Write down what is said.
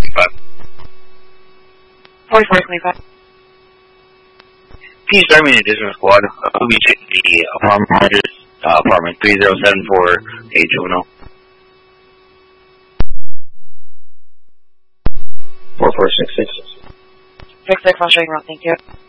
4425. Please start me in additional squad. We'll be checking the apartment 3074 H10. 4466. 66 on showing route, thank you.